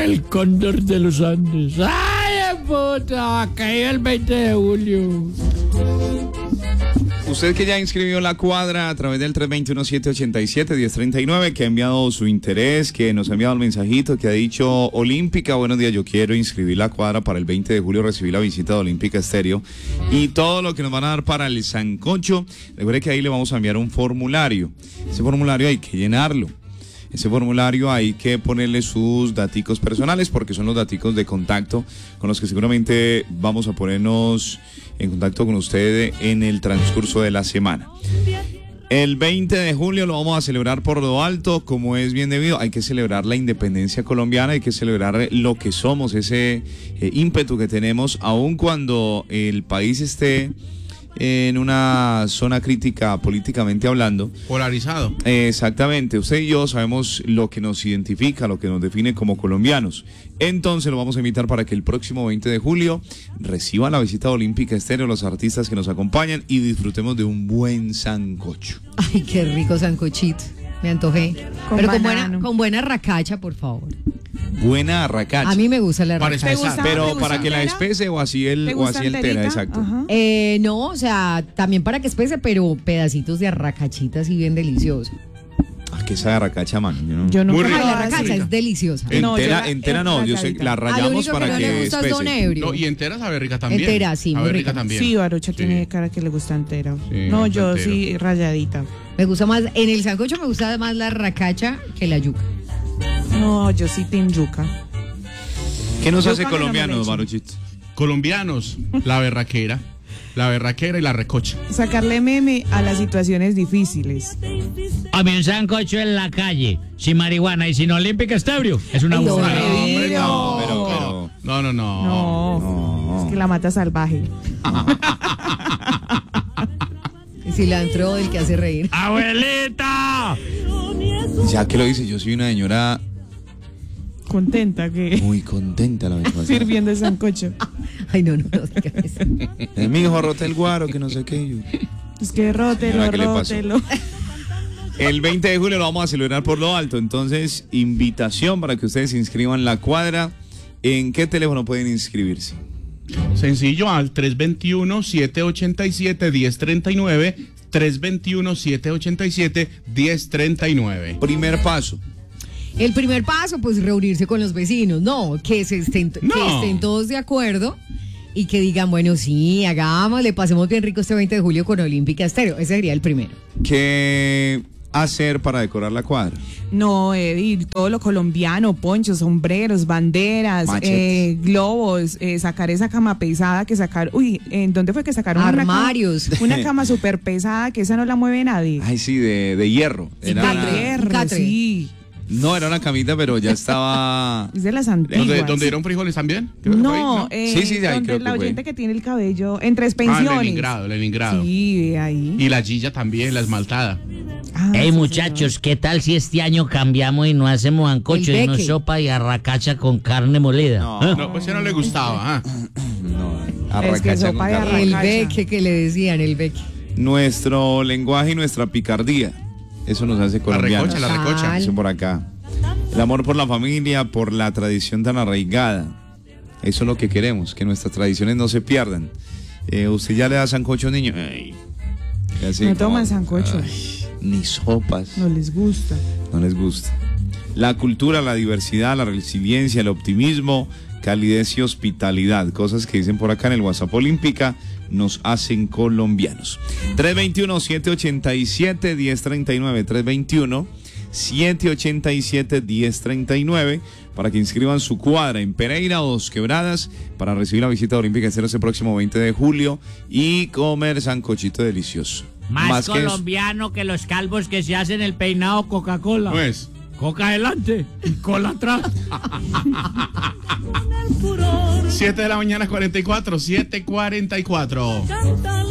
El cóndor de los Andes. ¡Ay, puta! Cayó el 20 de julio. Usted que ya inscribió la cuadra a través del 321-787-1039, que ha enviado su interés, que nos ha enviado el mensajito, que ha dicho: Olímpica, buenos días, yo quiero inscribir la cuadra para el 20 de julio, recibir la visita de Olímpica Estéreo y todo lo que nos van a dar para el sancocho. Recuerde que ahí le vamos a enviar un formulario. Ese formulario hay que llenarlo. Ese formulario hay que ponerle sus daticos personales, porque son los daticos de contacto con los que seguramente vamos a ponernos en contacto con usted en el transcurso de la semana. El 20 de julio lo vamos a celebrar por lo alto, como es bien debido. Hay que celebrar la independencia colombiana, hay que celebrar lo que somos, ese ímpetu que tenemos, aun cuando el país esté en una zona crítica políticamente hablando. Polarizado. Exactamente. Usted y yo sabemos lo que nos identifica, lo que nos define como colombianos. Entonces lo vamos a invitar para que el próximo 20 de julio reciba la visita de Olímpica Estéreo, los artistas que nos acompañan, y disfrutemos de un buen sancocho. Ay, qué rico sancochito. Me antojé. Pero con buena racacha, por favor. Buena arracacha. A mí me gusta la racacha. Pero para que la espese o así entera, exacto. No, o sea, también para que espese, pero pedacitos de arracachita así bien delicioso. Que esa arracacha, mano. Yo no. La arracacha es deliciosa. Entera no, yo sé, la rayamos para que espese. No, y entera sabe rica también. Entera, sí, muy rica también. Sí, Barucha tiene cara que le gusta entera. Sí, no, yo entero. Sí, rayadita. Me gusta más, en el sancocho me gusta más la arracacha que la yuca. No, yo sí team yuca. ¿Qué nos hace colombianos, Baruchito? Colombianos, la berraquera y la recocha. Sacarle meme a las situaciones difíciles. A mí un sancocho en la calle, sin marihuana y sin Olímpica Estéreo. Es una burrada. No. Es que la mata salvaje. Cilantro, el que hace reír. ¡Abuelita! Ya que lo dice, yo soy una señora contenta que. Muy contenta la vez pasada. Sirviendo el sancocho. Ay, no digas eso. Mi hijo rota el guaro, que no sé qué. Es que rótelo. El 20 de julio lo vamos a celebrar por lo alto. Entonces, invitación para que ustedes se inscriban en la cuadra. ¿En qué teléfono pueden inscribirse? Sencillo, al 321-787-1039. 321-787-1039. Primer paso. El primer paso, pues reunirse con los vecinos, que estén todos de acuerdo y que digan, bueno, sí, hagámosle, pasemos bien rico este 20 de julio con Olímpica Estéreo. Ese sería el primero. ¿Qué hacer para decorar la cuadra? No, Eddie, todo lo colombiano, ponchos, sombreros, banderas, globos, sacar esa cama pesada que sacaron. Uy, ¿en dónde fue que sacaron? Armarios. Una cama súper pesada que esa no la mueve nadie. Ay, sí, de hierro. Catre. Sí. No, era una camita, pero ya estaba. Es de las antiguas. ¿Dónde dieron frijoles también? No, sí, ahí donde la oyente que tiene el cabello en 3 pensiones. Leningrado. Sí, ahí. Y la Gilla también, la esmaltada. Hey, muchachos, ¿qué tal si este año cambiamos y no hacemos sancocho y no sopa y arracacha con carne molida? No, pues ya no le gustaba. No, arracacha con carne. El beque que le decían, el beque. Nuestro lenguaje y nuestra picardía. Eso nos hace colombianos. La recocha. Eso por acá. El amor por la familia, por la tradición tan arraigada. Eso es lo que queremos, que nuestras tradiciones no se pierdan. Usted ya le da sancocho a un niño. Ay, no toman sancocho. Ni sopas. No les gusta. La cultura, la diversidad, la resiliencia, el optimismo, calidez y hospitalidad. Cosas que dicen por acá en el WhatsApp Olímpica. Nos hacen colombianos. 321-787-1039. 321-787-1039. Para que inscriban su cuadra en Pereira o Dos Quebradas para recibir la visita olímpica ese próximo 20 de julio y comer sancochito delicioso. Más colombiano que los calvos que se hacen el peinado Coca-Cola. Pues. Coca adelante y cola atrás. 7 de la mañana, 7:44.